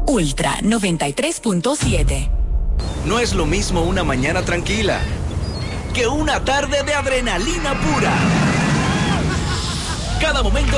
Ultra 93.7. No es lo mismo una mañana tranquila que una tarde de adrenalina pura. Cada momento